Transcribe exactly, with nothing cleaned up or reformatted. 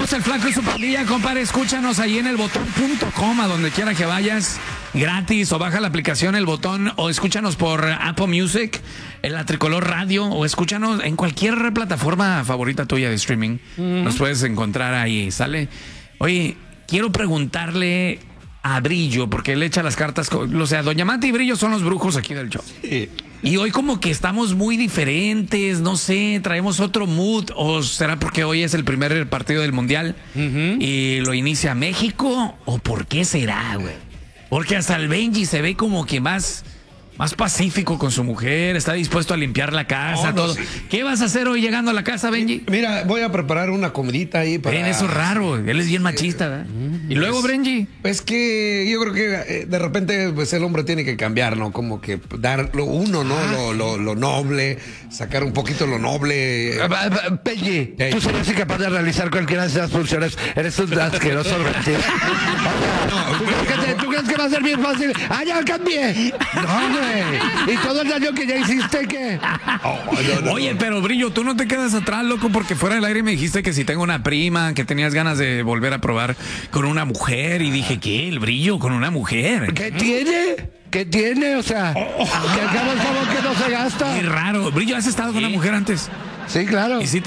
Somos el Flaco y su pandilla, compadre. Escúchanos ahí en el botón punto com, a donde quiera que vayas, gratis, o baja la aplicación El Botón, o escúchanos por Apple Music, en la Tricolor Radio, o escúchanos en cualquier plataforma favorita tuya de streaming. Uh-huh. Nos puedes encontrar ahí, ¿sale? Oye, quiero preguntarle a Brillo, porque él echa las cartas, o sea, Doña Mati y Brillo son los brujos aquí del show. Sí. Y hoy como que estamos muy diferentes, no sé, traemos otro mood, o será porque hoy es el primer partido del Mundial uh-huh. y lo inicia México, o por qué será, güey. Porque hasta el Benji se ve como que más, más pacífico con su mujer, está dispuesto a limpiar la casa, no, todo. No, sí. ¿Qué vas a hacer hoy llegando a la casa, Benji? Mira, voy a preparar una comidita ahí para... Ven, eso es raro, él es bien machista, ¿verdad? Mm, y luego, Benji. Pues que yo creo que eh, de repente pues el hombre tiene que cambiar, ¿no? Como que dar lo uno, ¿no? Ah, lo, lo, lo noble, sacar un poquito lo noble. Benji, hey. Tú serías incapaz de realizar cualquiera de esas funciones. Eres un asqueroso reptil. No, ¿tú, crees que ¿Tú crees que va a ser bien fácil? ¡Ah, ya cambié! No, güey. ¿Y todo el daño que ya hiciste, qué? Oh, no, no, Oye, pero Brillo, tú no te quedas atrás, loco, porque fuera del aire me dijiste que si tengo una prima, que tenías ganas de volver a probar con una mujer, y dije, ¿qué? ¿El Brillo con una mujer? ¿Qué tiene? ¿Qué tiene? O sea, oh, que al cabo el favor que no se gasta. Qué raro. Brillo, ¿has estado ¿Sí? con una mujer antes? Sí, claro. ¿Y si